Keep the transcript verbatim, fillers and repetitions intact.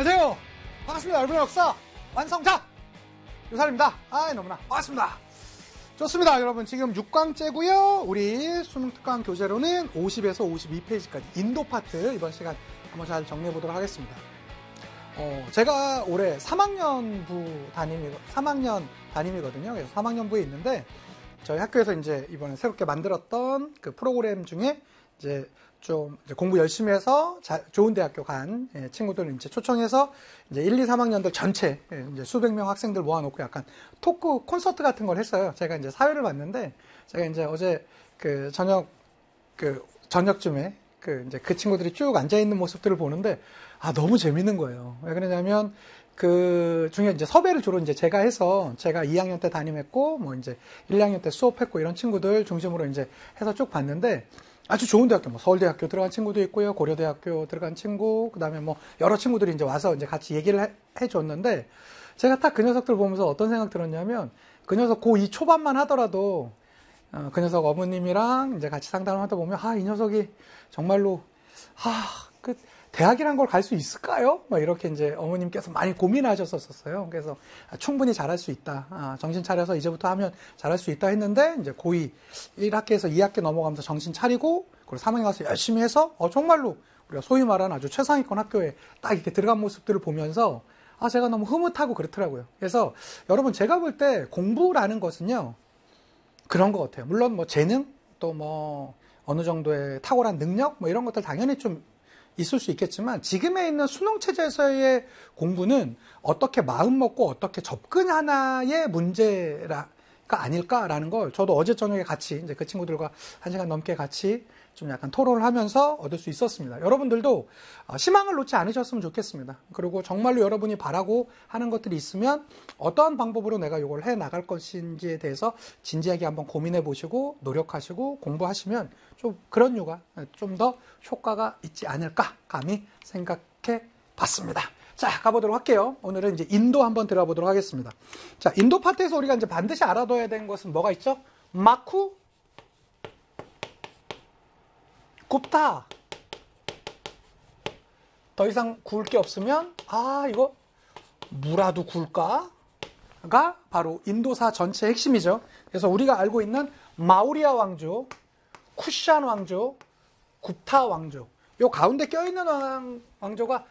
안녕하세요. 반갑습니다. 여러분의 역사 완성작 유살입니다. 아, 너무나 반갑습니다. 좋습니다. 여러분 지금 육 강째고요. 우리 수능 특강 교재로는 오십에서 오십이 페이지까지 인도 파트 이번 시간 한번 잘 정리해 보도록 하겠습니다. 어, 제가 올해 삼 학년부 담임, 삼 학년 담임이거든요. 그래서 삼 학년부에 있는데 저희 학교에서 이제 이번에 새롭게 만들었던 그 프로그램 중에 이제 좀 이제 공부 열심히 해서 자, 좋은 대학교 간 예, 친구들을 이제 초청해서 이제 일, 이, 삼 학년들 전체 예, 이제 수백 명 학생들 모아놓고 약간 토크 콘서트 같은 걸 했어요. 제가 이제 사회를 봤는데 제가 이제 어제 그 저녁 그 저녁쯤에 그 이제 그 친구들이 쭉 앉아 있는 모습들을 보는데 아 너무 재밌는 거예요. 왜 그러냐면 그 중에 이제 섭외를 주로 이제 제가 해서 제가 이 학년 때 담임했고 뭐 이제 일 학년 때 수업했고 이런 친구들 중심으로 이제 해서 쭉 봤는데. 아주 좋은 대학교, 뭐 서울대학교 들어간 친구도 있고요, 고려대학교 들어간 친구, 그 다음에 뭐 여러 친구들이 이제 와서 이제 같이 얘기를 해, 해줬는데, 제가 딱 그 녀석들 보면서 어떤 생각 들었냐면, 그 녀석 고이 초반만 하더라도, 어, 그 녀석 어머님이랑 이제 같이 상담을 하다 보면, 아, 이 녀석이 정말로, 아, 그, 대학이란 걸 갈 수 있을까요? 막 이렇게 이제 어머님께서 많이 고민하셨었어요. 그래서 아, 충분히 잘할 수 있다. 아, 정신 차려서 이제부터 하면 잘할 수 있다 했는데 이제 고이 일 학기에서 이 학기 넘어가면서 정신 차리고 그리고 삼 학년 가서 열심히 해서 어, 정말로 우리가 소위 말하는 아주 최상위권 학교에 딱 이렇게 들어간 모습들을 보면서 아, 제가 너무 흐뭇하고 그렇더라고요. 그래서 여러분 제가 볼 때 공부라는 것은요 그런 것 같아요. 물론 뭐 재능 또 뭐 어느 정도의 탁월한 능력 뭐 이런 것들 당연히 좀 있을 수 있겠지만 지금에 있는 수능체제에서의 공부는 어떻게 마음 먹고 어떻게 접근하나의 문제가 아닐까라는 걸 저도 어제 저녁에 같이 이제 그 친구들과 한 시간 넘게 같이 좀 약간 토론을 하면서 얻을 수 있었습니다. 여러분들도 희망을 놓지 않으셨으면 좋겠습니다. 그리고 정말로 여러분이 바라고 하는 것들이 있으면 어떠한 방법으로 내가 이걸 해 나갈 것인지에 대해서 진지하게 한번 고민해 보시고 노력하시고 공부하시면 좀 그런 유가 좀 더 효과가 있지 않을까 감히 생각해 봤습니다. 자, 가보도록 할게요. 오늘은 이제 인도 한번 들어보도록 하겠습니다. 자, 인도 파트에서 우리가 이제 반드시 알아둬야 되는 것은 뭐가 있죠? 마쿠, 굽타. 더 이상 구울 게 없으면 아 이거 무라도 구울까가 바로 인도사 전체의 핵심이죠. 그래서 우리가 알고 있는 마우리아 왕조, 쿠샨 왕조, 굽타 왕조 요 가운데 껴있는 왕, 왕조가